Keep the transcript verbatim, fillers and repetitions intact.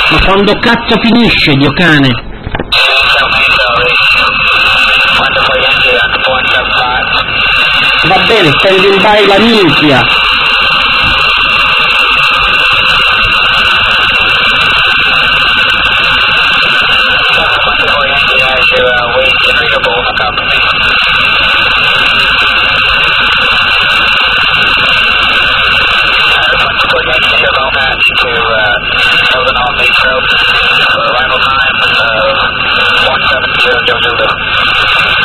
Ma quando cazzo finisce, Dio cane? Va bene, stand in by la minchia.